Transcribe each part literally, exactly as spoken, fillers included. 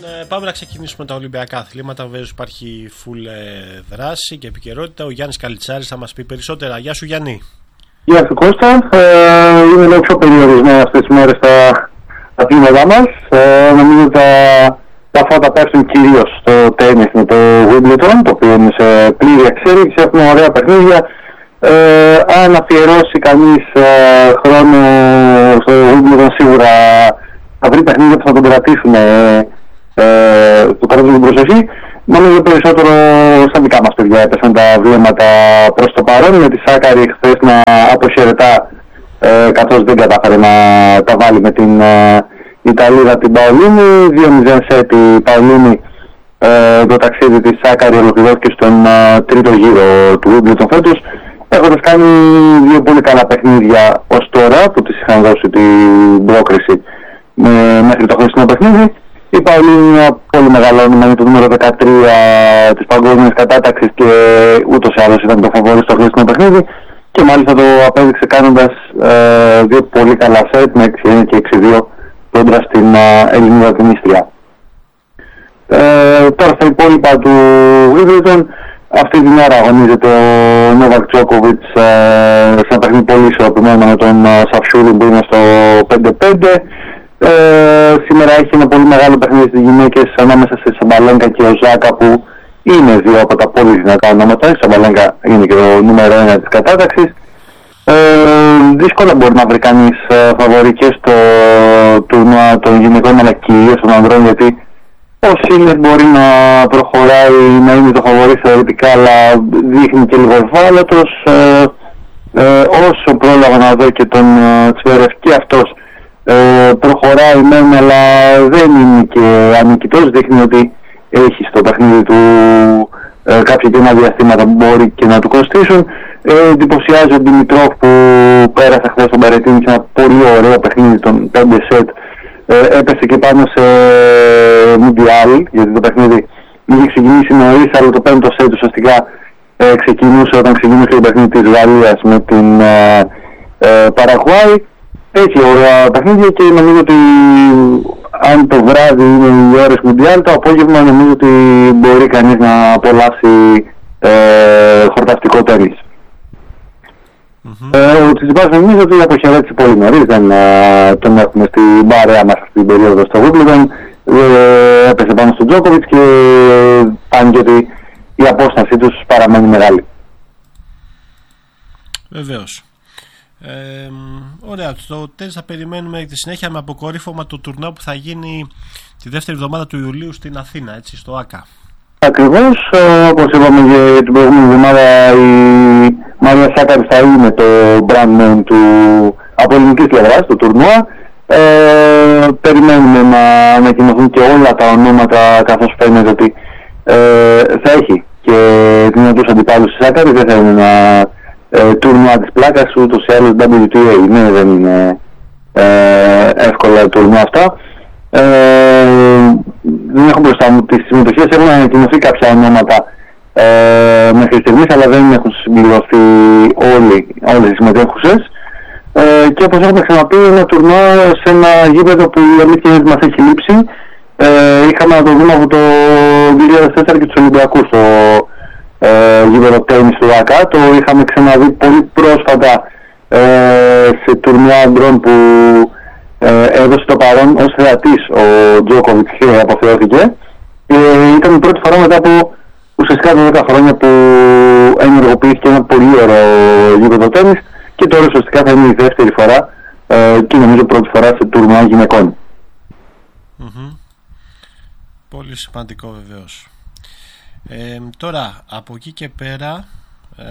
ε, πάμε να ξεκινήσουμε τα Ολυμπιακά αθλήματα. Βέβαια υπάρχει full ε, δράση και επικαιρότητα. Ο Γιάννης Καλιτσάρης θα μας πει περισσότερα. Γεια σου Γιάννη. Γεια σου Κώστα. Ε, είμαι λίγο πιο περιορισμένο αυτές τις μέρες τα αθλήματά μας. Ε, νομίζω ότι τα, τα φώτα πέφτουν κυρίως στο τένις με το Wimbledon, το οποίο είναι σε πλήρη εξέλιξη. Έχουμε ωραία παιχνίδια. Ε, αν αφιερώσει κανείς ε, χρόνο στο Wimbledon, σίγουρα θα βρει παιχνίδια που θα τον κρατήσουν ε, ε, το κρατήσουν την προσοχή. Νομίζω περισσότερο στα δικά μας παιδιά έπεσαν τα βλέμματα προς το παρόν, με τη Σάκαρη χθες να αποχαιρετά ε, καθώς δεν κατάφερε να τα βάλει με την ε, Ιταλίδα την Παολίνη. δύο μηδέν σετ η Παολίνη. Ε, το ταξίδι της Σάκαρη ολοκληρώθηκε στον ε, τρίτο γύρο του Wimbledon φέτος, έχοντας κάνει δύο πολύ καλά παιχνίδια ως τώρα που της είχαν δώσει την πρόκριση ε, μέχρι το χθεσινό παιχνίδι. Η Παολίνη είναι ένα πολύ μεγάλο όνομα, είναι το νούμερο δεκατρία της παγκόσμιας κατάταξης και ούτως ή άλλως ήταν το φαβόρι στο χθεσινό παιχνίδι και μάλιστα το απέδειξε κάνοντας ε, δύο πολύ καλά σετ με έξι ένα και έξι δύο κόντρα στην ε, Ελληνίδα ταινίστρια. Ε, τώρα στα υπόλοιπα του Wimbledon, αυτή την ώρα αγωνίζεται ο Νόβακ Τζόκοβιτς ε, σε ένα παιχνίδι πολύ ισορροπημένο με τον ε, Σαφιούλιν που είναι στο πέντε πέντε. Ε, σήμερα έχει ένα πολύ μεγάλο παιχνίδι στις γυναίκες ανάμεσα σε Σαμπαλένκα και Οζάκα, που είναι δύο από τα πολύ δυνατά ονόματα. Η Σαμπαλένκα είναι και το νούμερο ένα της κατάταξης. Ε, δύσκολα μπορεί να βρει κανείς ε, φαβορί και στο τουρνουά των γυναικών αλλά κυρίως των ανδρών, γιατί ο Σίνερ μπορεί να προχωράει, να είναι το φαβορί θεωρητικά, αλλά δείχνει και λίγο ευάλωτος. Ε, ε, όσο πρόλαβα να δω και τον ε, Τσβέρεφ, και αυτός Ε, προχωράει μεν, αλλά δεν είναι και ανικητός. Δείχνει ότι έχει στο παιχνίδι του ε, κάποια κενά διαστήματα που μπορεί και να του κοστίσουν. Ε, εντυπωσιάζει ο Δημητρόφ που πέρασε χθες στον Μπερετίνη σε ένα πολύ ωραίο παιχνίδι των πέντε σετ. Ε, έπεσε και πάνω σε Μουντιάλ, γιατί το παιχνίδι είχε ξεκινήσει νωρίς, αλλά το πέμπτο σετ ουσιαστικά ε, ξεκινούσε όταν ξεκινούσε το παιχνίδι της Γαλλίας με την ε, ε, Παραγουάη. Έχει ωραία παιχνίδια και νομίζω ότι αν το βράδυ είναι οι ώρες Μουντιάλ, το απόγευμα νομίζω ότι μπορεί κανείς να απολαύσει ε, χορταστικό τένις. Mm-hmm. Ε, ο Τσιτσιπάς νομίζω ότι αποχαιρέτησε πολύ νωρίς, δεν ε, τον έχουμε στην παρέα μας αυτή την περίοδο στο Wimbledon. Ε, έπεσε πάνω στον Τζόκοβιτς και αν και ότι η απόστασή τους παραμένει μεγάλη. Βεβαίως. Ε, ωραία, το τένις θα περιμένουμε τη συνέχεια με αποκορύφωμα το τουρνουά που θα γίνει τη δεύτερη εβδομάδα του Ιουλίου στην Αθήνα, έτσι, στο ΆΚΑ. Ακριβώς, όπως είπαμε και την προηγούμενη εβδομάδα, η Μαρία Σάκαρη θα είναι το brand name του από ελληνικής πλευράς του τουρνουά. Ε, περιμένουμε να ανακοινωθούν και όλα τα ονόματα, καθώς φαίνεται ότι ε, θα έχει και δυνατούς αντιπάλους στη Σάκαρη. Δεν θα είναι ένα ε, τουρνουά της πλάκας, ούτως ή άλλως ντάμπλιου τι έι είναι, δεν είναι ε, εύκολα τουρνουά αυτά. Ε, δεν έχω μπροστά μου τις συμμετοχές, έχουν ανακοινωθεί κάποια ονόματα ε, μέχρι στιγμής, αλλά δεν έχουν συμπληρωθεί όλοι, όλες οι συμμετέχουσες. Ε, και όπως έχουμε ξαναπεί, είναι ένα τουρνουά σε ένα γήπεδο που η αλήθεια είναι ότι μας έχει λείψει. Ε, είχαμε να το δούμε από το δύο χιλιάδες τέσσερα και τους Ολυμπιακούς στο ε, γήπεδο τένις του ΆΚΑ. Το είχαμε ξαναδεί πολύ πρόσφατα ε, σε τουρνουά αντρών που ε, έδωσε το παρόν ως θεατής ο Τζόκοβιτς και αποθεώθηκε. Και ήταν η πρώτη φορά μετά από ουσιαστικά δέκα χρόνια που ενεργοποιήθηκε ένα πολύ ωραίο γήπεδο τένις. Και τώρα ουσιαστικά θα είναι η δεύτερη φορά ε, και νομίζω πρώτη φορά σε τουρνουά γυναικών. Mm-hmm. Πολύ σημαντικό βεβαίως. Ε, τώρα από εκεί και πέρα ε,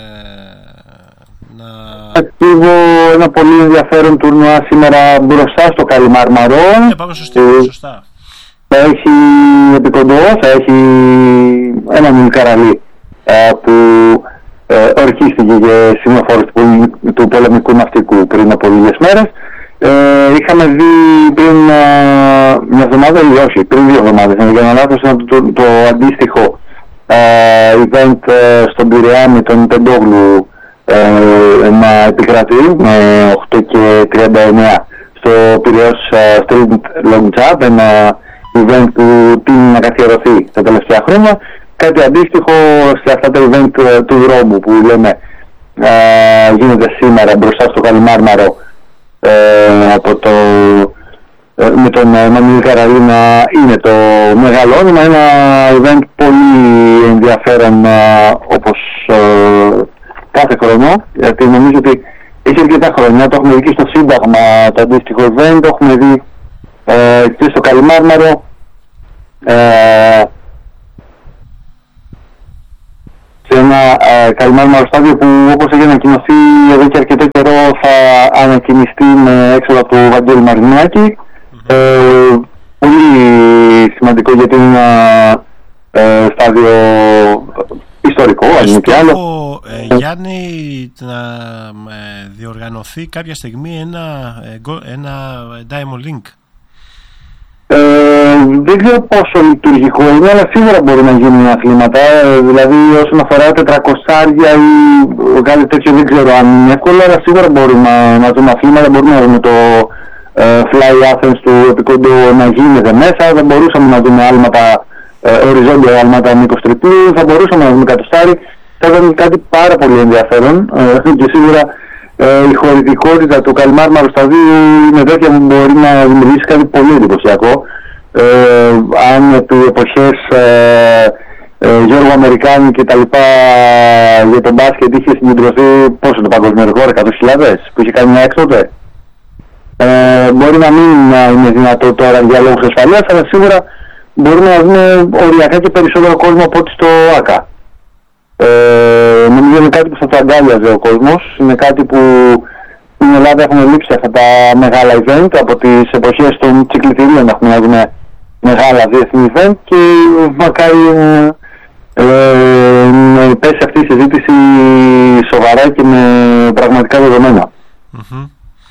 να... Ακτίβω ένα πολύ ενδιαφέρον τουρνουά σήμερα μπροστά στο Καλιμάρμαρο. Ε, πάμε σωστά, ε, σωστά. Θα έχει επικοντό, θα έχει έναν Ιλκαραλή ε, που Ε, ορκίστηκε για σημειοφόρος του, του πολεμικού ναυτικού πριν από λίγες μέρες. Ε, είχαμε δει πριν α, μια εβδομάδα ή όχι, πριν δύο εβδομάδες, για να λάθος, το, το, το αντίστοιχο α, event ε, στον Πειραιά με τον Πεντόγλου ε, να επικρατεί με οκτώ και τριάντα εννέα στο Πειραιώς Street Long Jump, ένα event που τείνει να καθιερωθεί τα τελευταία χρόνια. Κάτι αντίστοιχο σε αυτά τα event του δρόμου που λέμε ε, γίνεται σήμερα μπροστά στο Καλιμάρμαρο ε, από το, ε, με τον Μανουήλ Καραλίνα, είναι το μεγάλο όνομα, ένα event πολύ ενδιαφέρον ε, όπως ε, κάθε χρόνο, γιατί νομίζω ότι έχει αρκετά χρόνια, το έχουμε δει και στο Σύνταγμα το αντίστοιχο event, το έχουμε δει ε, και στο Καλιμάρμαρο. Ε, σε ένα ε, Καλιμάρμαρο στάδιο που, όπως έχει ανακοινωθεί εδώ και αρκετό καιρό, θα ανακοινιστεί με έξοδο από το Βαγγέλη Μαρινάκη. Mm-hmm. Ε, πολύ σημαντικό, γιατί είναι ένα ε, στάδιο ιστορικό, αν είναι και άλλο. Ε, Γιάννη, να ε, διοργανωθεί κάποια στιγμή ένα, ε, ένα Diamond Link. Ε, δεν ξέρω πόσο λειτουργικό είναι, αλλά σίγουρα μπορεί να γίνουν αθλήματα. Ε, δηλαδή, όσον αφορά τετρακόσια ή κάτι τέτοιο, δεν ξέρω αν είναι εύκολο, αλλά σίγουρα μπορούμε να, να δούμε αθλήματα. Μπορούμε να δούμε το ε, Fly Athens του Επικόντου να γίνεται μέσα. Θα μπορούσαμε να δούμε άλματα, ε, οριζόντια άλματα μήκος τριπλού. Θα μπορούσαμε να δούμε κατοστάρι. Θα ήταν κάτι πάρα πολύ ενδιαφέρον ε, και σίγουρα ε, η χωρητικότητα του Καλιμάρμαρου σταδίου είναι τέτοια που μπορεί να δημιουργήσει κάτι πολύ εντυπωσιακό. Ε, αν επί εποχές ε, ε, Γιώργο Αμερικάνη και τα λοιπά για τον μπάσκετ είχε συγκεντρωθεί πόσο το παγκόσμιο ρεκόρ, εκατό χιλιάδες που είχε κάνει μια έκτοτε. Ε, μπορεί να μην είναι δυνατό τώρα για λόγους ασφαλείας, αλλά σίγουρα μπορούμε να δούμε οριακά και περισσότερο κόσμο από ό,τι στο ΆΚΑ. Ε, νομίζω είναι κάτι που θα το αγκάλιαζε ο κόσμος, είναι κάτι που στην Ελλάδα έχουμε λείψει αυτά τα μεγάλα event, από τις εποχές των τσικλητηρίων έχουμε να δούμε μεγάλα διεθνή event και μακάρι ε, να πέσει αυτή η συζήτηση σοβαρά και με πραγματικά δεδομένα. Mm-hmm.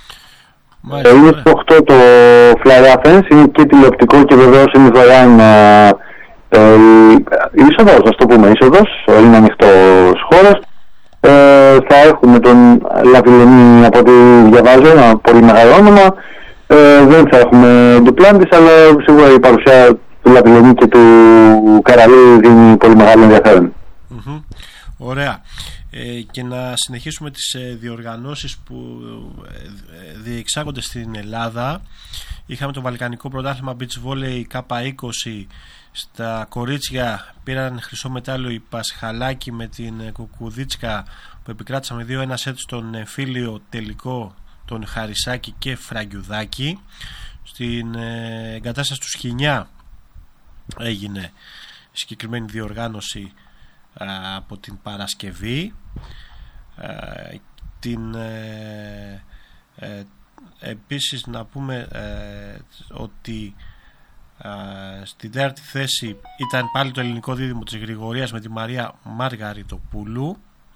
Ε, είναι το οκτώ το Fly Athens, είναι και τηλεοπτικό και βεβαίως είναι δωρεάν ε, ε, είσοδος, ας το πούμε είσοδος, είναι ανοιχτός χώρος. Ε, θα έχουμε τον Λαβιλονί, από ό,τι διαβάζω, ένα πολύ μεγάλο όνομα. Ε, δεν θα έχουμε Ντουπλάντης, αλλά σίγουρα η παρουσία του Λαβιλονί και του Καραλί δίνει πολύ μεγάλο ενδιαφέρον. Mm-hmm. Ωραία. Ε, και να συνεχίσουμε τις ε, διοργανώσεις που ε, διεξάγονται στην Ελλάδα. Είχαμε το Βαλκανικό Πρωτάθλημα Beach Volley Κάπα είκοσι. Στα κορίτσια πήραν χρυσό μετάλλιο η Πασχαλάκη με την Κουκουδίτσκα, που επικράτησαν με δύο ένα σετ στον φίλιο τελικό τον Χαρισάκη και Φραγκιουδάκη. Στην ε, εγκατάσταση του Σχοινιά έγινε συγκεκριμένη διοργάνωση α, από την Παρασκευή. Α, την, ε, ε, επίσης να πούμε ε, ότι Uh, στην τέταρτη θέση ήταν πάλι το ελληνικό δίδυμο της Γρηγορίας με τη Μαρία Μαργαριτοπούλου,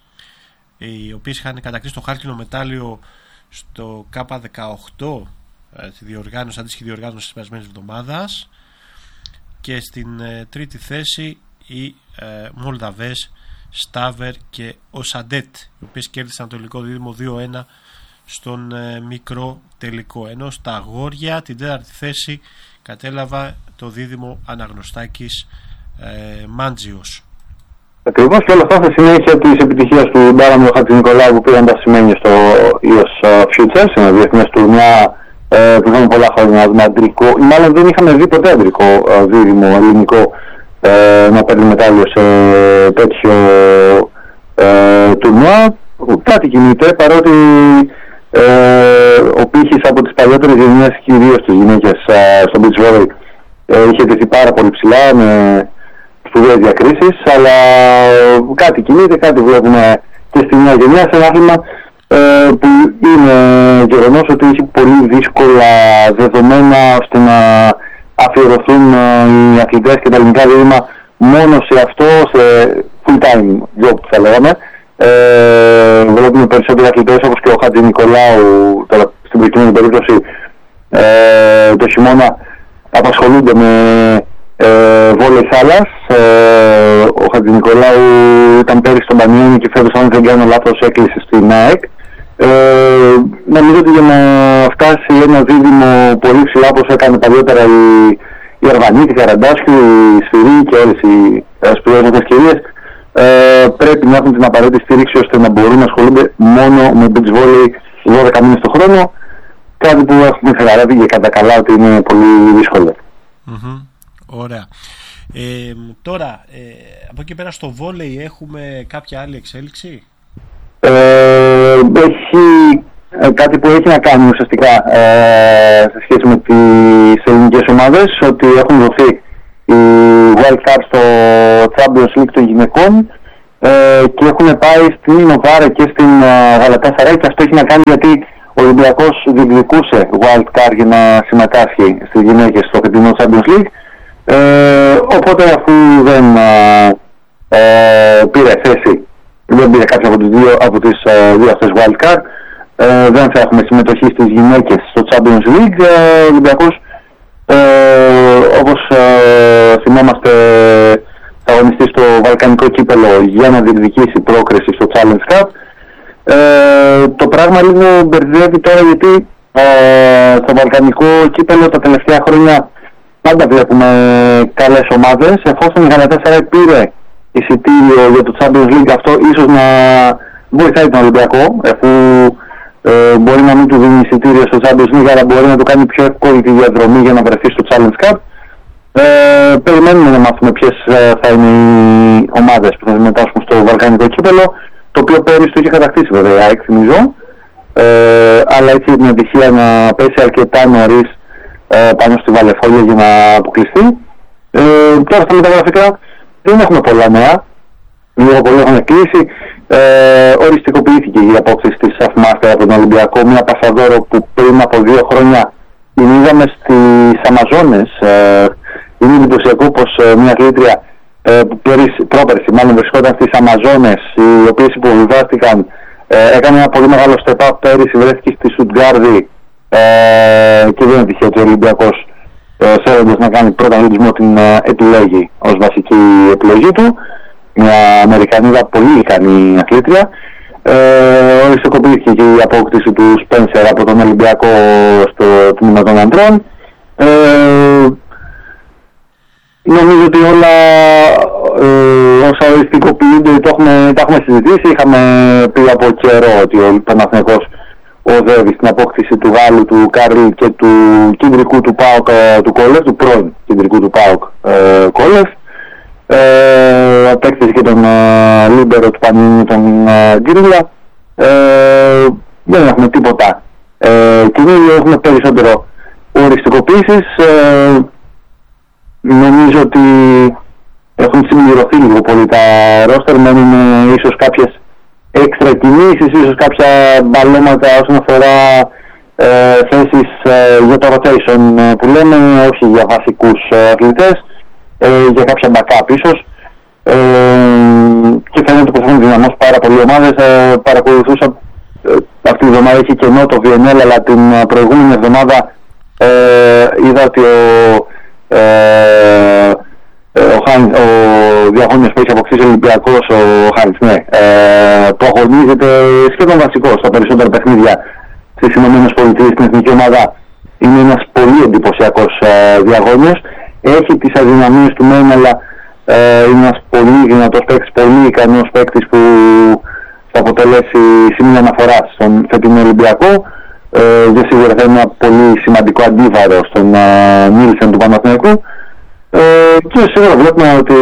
οι οποίες είχαν κατακτήσει το χάλκινο μετάλλιο στο Κάπα δεκαοκτώ, uh, τη διοργάνωση, αντίστοιχη διοργάνωση της περασμένης εβδομάδας. Και στην uh, τρίτη θέση οι uh, Μολδαβές Στάβερ και ο Σαντέτ, οι οποίες κέρδισαν το ελληνικό δίδυμο δύο ένα στον uh, μικρό τελικό, ενώ στα αγόρια την τέταρτη θέση κατέλαβα το δίδυμο Αναγνωστάκης ε, Μάντζιος. Ακριβώς, και όλα αυτά στα συνέχεια της επιτυχίας του Μπάραμου Χατζηνικολάου που πήραν τα σημαίνια στο ι ες Futures, ένα διεθνές τουρνιά ε, που είχαμε πολλά χρόνια να δούμε αντρικό, μάλλον δεν είχαμε δει ποτέ αντρικό ε, δίδυμο ελληνικό ε, να παίρνει μετάλλιο σε τέτοιο ε, τουρνιά. Κάτι κινείται, παρότι Ε, ο πύχης από τις παλιότερες γενιές, κυρίως τις γυναίκες στο beach volley, ε, είχε τεθεί πάρα πολύ ψηλά με σπουδαίες διακρίσεις, αλλά κάτι κινείται, κάτι βλέπουμε και στη νέα γενιά, σε ένα άθλημα ε, που είναι γεγονός ότι έχει πολύ δύσκολα δεδομένα ώστε να αφιερωθούν ε, οι αθλητές και τα ελληνικά δίδυμα μόνο σε αυτό, σε full time job θα λέγαμε. Ε, βλέπουμε περισσότεροι αθλητές όπως και ο Χατζηνικολάου τώρα στην προκειμένη περίπτωση ε, το χειμώνα απασχολούνται με ε, βόλεϊ θάλασσας. Ε, ο Χατζηνικολάου ήταν πέρυσι στον Πανιόνιο και φέτος, αν δεν κάνω λάθος, έκλεισε στην ΑΕΚ. Ε, νομίζω ότι για να φτάσει ένα δίδυμο πολύ ψηλά όπως έκανε παλιότερα η, η Αρβανίτη, η Καραντάσιου, η Σφυρί και όλες οι σπουδαίες ευκαιρίες ε, πρέπει να έχουν την απαραίτητη στήριξη ώστε να μπορούν να ασχολούνται μόνο με beach volley δώδεκα μήνες το χρόνο. Κάτι που έχουμε καταλάβει και κατά καλά ότι είναι πολύ δύσκολο. Mm-hmm. Ωραία. Ε, τώρα, ε, από εκεί πέρα στο βόλεϊ έχουμε κάποια άλλη εξέλιξη? Ε, έχει ε, κάτι που έχει να κάνει ουσιαστικά ε, σε σχέση με τις ελληνικές ομάδες, ότι έχουν δοθεί οι Wild Cup στο Champions League των γυναικών ε, και έχουν πάει στην Νοβάρα και στην Γαλατάσαράι, και αυτό έχει να κάνει γιατί ο Ολυμπιακός διεκδικούσε Wild Card για να συμμετάσχει στις γυναίκες στο φετινό Champions League. Ε, οπότε αφού δεν ε, πήρε θέση, δεν πήρε κάποιο από τις δύο, από τις ε, δύο αυτές Wild Card, ε, δεν θα έχουμε συμμετοχή στις γυναίκες στο Champions League. Ε, ο Ολυμπιακός ε, όπως ε, θυμόμαστε θα αγωνιστεί στο Βαλκανικό κύπελο για να διεκδικήσει πρόκριση στο Challenge Cup. Ε, το πράγμα λίγο μπερδεύει τώρα, γιατί ε, στο Βαλκανικό κύπελο τα τελευταία χρόνια πάντα βλέπουμε καλές ομάδες. Εφόσον η Γαλατάσαράι πήρε εισιτήριο για το Champions League, αυτό ίσως να βοηθάει τον Ολυμπιακό, αφού ε, μπορεί να μην του δίνει εισιτήριο στο Champions League, αλλά μπορεί να του κάνει πιο εύκολη τη διαδρομή για να βρεθεί στο Challenge Cup. Ε, περιμένουμε να μάθουμε ποιες θα είναι οι ομάδες που θα συμμετάσχουν στο Βαλκανικό κύπελο, το οποίο πέρυσι το είχε κατακτήσει βέβαια η ΑΕΚ, θυμίζω, ε, αλλά έτσι την επιτυχία να πέσει αρκετά νωρίς ε, πάνω στη Βαλεφόλια για να αποκλειστεί. Ε, τώρα στα μεταγραφικά δεν έχουμε πολλά νέα, λίγο πολύ έχουν κλείσει. Ε, οριστικοποιήθηκε η απόκτηση της Σαφμάστερ από τον Ολυμπιακό, μια πασαδόρο που πριν από δύο χρόνια την είδαμε στις Αμαζόνες. Ε, είναι εντυπωσιακό πως ε, μια αθλήτρια ε, που πέρυσι, πρόπερσι μάλλον βρισκόταν στις Αμαζόνες, οι οποίες υποβιβάστηκαν, ε, έκανε ένα πολύ μεγάλο step up πέρυσι, βρέθηκε στη Σουτγκάρδη ε, και δεν είναι τυχαίο ότι ο Ολυμπιακός ε, θέλοντας να κάνει πρώτα αθλητισμό την ε, επιλέγει ως βασική επιλογή του. Μια Αμερικανίδα πολύ ικανή αθλήτρια. Ε, οριστικοποιήθηκε και η απόκτηση του Σπένσερ από τον Ολυμπιακό στο τμήμα των αντρών. Ε, νομίζω ότι όλα ε, όσα οριστικοποιούνται το έχουμε, τα έχουμε συζητήσει. Είχαμε πει από καιρό ότι ο Παναθηναϊκός οδεύει στην απόκτηση του Γάλλου, του Κάρλ και του κεντρικού του ΠΑΟΚ, του Κόλεφ, του πρώην κεντρικού του ΠΑΟΚ ε, Κόλεφ. Ε, απέκτησε και τον ε, Λίμπερο του Πανίνου, τον ε, Γκρίλα. Ε, δεν έχουμε τίποτα ε, καινούριο, έχουμε περισσότερο οριστικοποίησεις. Ε, νομίζω ότι έχουν συμπληρωθεί λίγο πολύ τα ρόστερ, μένουν ε, ίσως κάποιες έξτρα κινήσεις, ίσως κάποια μπαλώματα όσον αφορά ε, θέσεις ε, για το rotation ε, που λέμε, όχι για βασικούς ε, αθλητές. Ε, για κάποια backup ίσως, ε, και φαίνεται πως έχουν δυναμώσει πάρα πολλοί ομάδες. Ε, παρακολουθούσα ε, αυτή τη εβδομάδα, έχει κενό το βι εν ελ, αλλά την προηγούμενη εβδομάδα ε, είδα ότι ο, ε, ε, ο, Χάιν, ο διαγώνιος που έχει αποκτήσει ο Ολυμπιακός, ο Χάινς, ναι, ε, που αγωνίζεται σχεδόν βασικό στα περισσότερα παιχνίδια στις ΗΠΑ στην εθνική ομάδα. Είναι ένας πολύ εντυπωσιακός ε, διαγώνιος. Έχει τις αδυναμίες του μεν, αλλά ε, είναι ένας πολύ δυνατός παίκτης, πολύ ικανός παίκτης που θα αποτελέσει σημείο αναφοράς στον φετινό Ολυμπιακό. Ε, και σίγουρα θα είναι ένα πολύ σημαντικό αντίβαρο στον ε, Νίλσεν του Παναθηναϊκού. Ε, και σίγουρα βλέπουμε ότι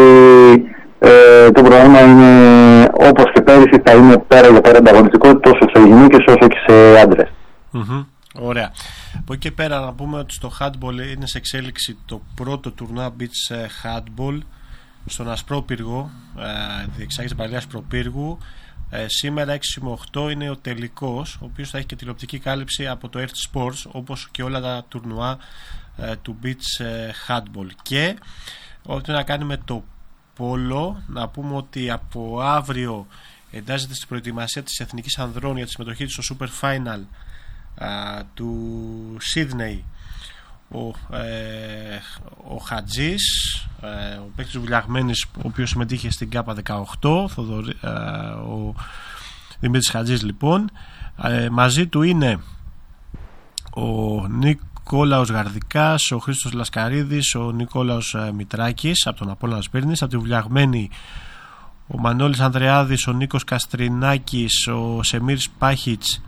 ε, το πρόγραμμα είναι, όπως και πέρυσι, θα είναι πέρα για πέρα ανταγωνιστικό τόσο σε γυναίκες όσο και σε άντρες. Mm-hmm. Ωραία. Από εκεί και πέρα να πούμε ότι στο handball είναι σε εξέλιξη το πρώτο τουρνά beach handball στον Ασπρόπυργο, ε, διεξάγεται παλιά Ασπροπύργου. Ε, σήμερα έξι με οκτώ είναι ο τελικός, ο οποίος θα έχει και τηλεοπτική κάλυψη από το Earth Sports, όπως και όλα τα τουρνουά ε, του beach handball. Και ό,τι να κάνει με το πόλο, να πούμε ότι από αύριο εντάσσεται στην προετοιμασία της Εθνικής Ανδρών για τη συμμετοχή της στο Super Final Uh, του Σίδνεϊ ο, ε, ο Χατζής, ε, ο παίκτης Βουλιαγμένης, ο οποίος συμμετείχε στην ΚΑΠΑ δεκαοκτώ, Θοδωρή, ε, ο Δημήτρης Χατζής λοιπόν. Ε, μαζί του είναι ο, Νίκ, Νικόλαος Γαρδικάς, ο Χρήστος Λασκαρίδης, ο Νικόλαος Μητράκης από τον Απόλλωνα Σπύρνης, από τη Βουλιαγμένη ο Μανώλης Ανδρεάδης, ο Νίκος Καστρινάκης, ο Σεμίρς Πάχιτς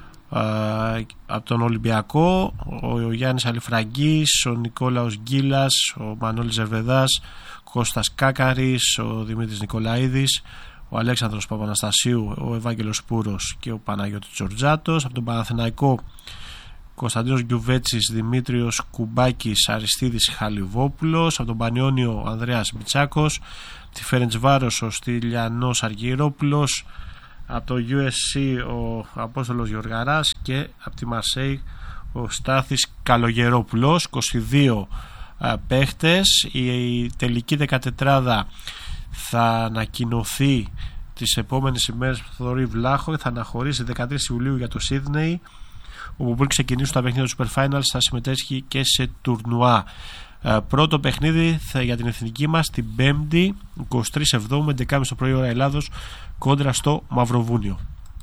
από τον Ολυμπιακό, ο Γιάννης Αλιφραγκής, ο Νικόλαος Γκίλας, ο Μανώλης Ζερβεδάς, Κώστας Κάκαρης, ο Δημήτρης Νικολαίδης, ο Αλέξανδρος Παπαναστασίου, ο Ευάγγελος Σπούρος και ο Παναγιώτης Τζορτζάτος. Από τον Παναθηναϊκό Κωνσταντίνος Γκιουβέτσης, Δημήτριος Κουμπάκης, Αριστίδης Χαλιβόπουλος. Από τον Πανιόνιο ο Ανδρέας Μπιτσάκος. Τη Φερεντσβάρος ο Στυλιανός Αργυρόπουλος. Από το γιου ες σι ο Απόστολος Γιοργαράς και από τη Μαρσέη ο Στάθης Καλογερόπουλος. είκοσι δύο α, παίχτες. Η, η τελική δεκατετράδα θα ανακοινωθεί τις επόμενες ημέρες από τον Θοδωρή Βλάχο. Θα αναχωρήσει δεκατρείς Ιουλίου για το Σίδνεϊ, όπου πριν ξεκινήσουν τα παιχνίδια του Super Finals θα συμμετέχει και σε τουρνουά. Ε, πρώτο παιχνίδι θα, για την εθνική μας την Πέμπτη εικοστή τρίτη Εβδόμου έντεκα και τριάντα το πρωί ώρα Ελλάδος, κόντρα στο Μαυροβούνιο.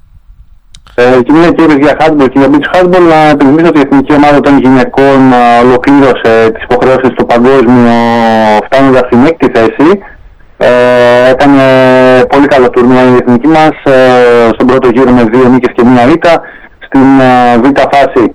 Ε, και μια κύριε για handball και για beach handball, να επιθυμίσω ότι η εθνική ομάδα των γυναικών ολοκλήρωσε τις υποχρεώσεις στο παγκόσμιο, φτάνοντας στην έκτη θέση. Ε, έκανε πολύ καλό τουρνουά η εθνική μας, ε, στον πρώτο γύρο με δύο νίκες και μία ήττα. Στην ε, β' φάση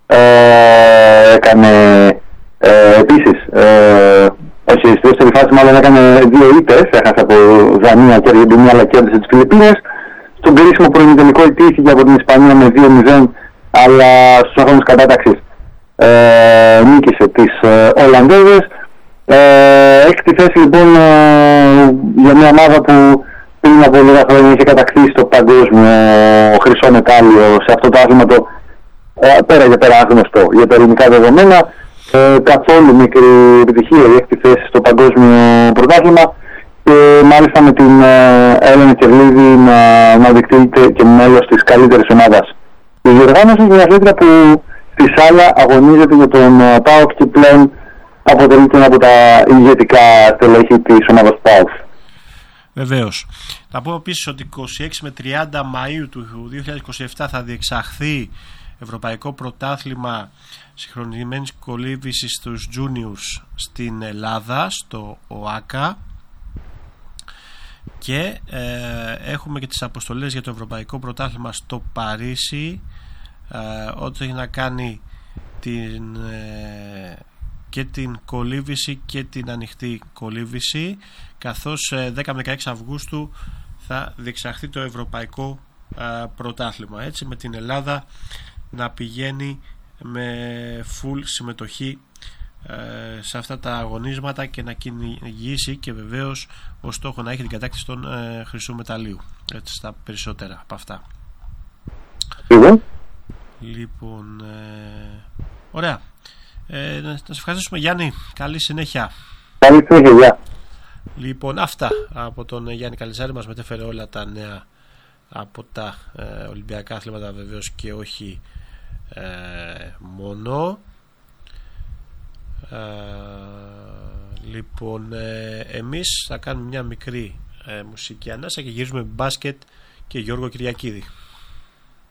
ε, έκανε ε, επίσης, ε, όχι, στη δεύτερη φάση μάλλον έκανε δύο ήττες, έχασε από Δανία και Αργεντινή, αλλά κέρδισε τις Φιλιππίνες. Στον κρίσιμο προημιτελικό ιτήθηκε από την Ισπανία με δύο μηδέν, αλλά στους αγώνες κατάταξης ε, νίκησε τις ε, Ολλανδέζες. Ε, έκτη θέση λοιπόν ε, για μια ομάδα που πριν από λίγα χρόνια είχε κατακτήσει το παγκόσμιο χρυσό μετάλλιο σε αυτό το άθλημα, το ε, πέρα για πέρα άγνωστο για τα ελληνικά δεδομένα. Ε, καθόλου μικρή επιτυχία η έκτη θέση στο παγκόσμιο πρωτάθλημα, και μάλιστα με την ε, Έλενα Κερλίδη να, να δικτύεται και μέλος της καλύτερης ομάδας της διοργάνωσης, μια αθλήτρια που στη Σάλα αγωνίζεται για τον ε, ΠΑΟΚ και πλέον αποτελείται από τα ηγετικά στελέχη της ομάδας ΠΑΟΚ. Βεβαίως. Θα πω επίσης ότι είκοσι έξι με τριάντα Μαΐου του δύο χιλιάδες είκοσι επτά θα διεξαχθεί Ευρωπαϊκό Πρωτάθλημα Συγχρονισμένης Κολύμβησης στους Juniors στην Ελλάδα, στο ΟΑΚΑ, και ε, έχουμε και τις αποστολές για το Ευρωπαϊκό Πρωτάθλημα στο Παρίσι, ε, ό,τι έχει να κάνει την, ε, και την κολύμβηση και την ανοιχτή κολύμβηση, καθώς ε, δέκα με δεκαέξι Αυγούστου θα διεξαχθεί το Ευρωπαϊκό ε, Πρωτάθλημα, έτσι, με την Ελλάδα να πηγαίνει με full συμμετοχή ε, σε αυτά τα αγωνίσματα και να κυνηγήσει και βεβαίως ο στόχο να έχει την κατάκτηση των ε, χρυσού μεταλλίου, έτσι, στα περισσότερα από αυτά. Mm-hmm. Λοιπόν, ε, ωραία. Ε, να σας ευχαριστήσουμε, Γιάννη. Καλή συνέχεια. Καλή συνέχεια. Λοιπόν, αυτά από τον Γιάννη Καλιζάρη. Μας μετέφερε όλα τα νέα από τα ε, Ολυμπιακά αθλήματα, βεβαίως, και όχι ε, μόνο. Ε, λοιπόν, ε, εμείς θα κάνουμε μια μικρή ε, μουσική ανάσα και γυρίζουμε μπάσκετ και Γιώργο Κυριακίδη.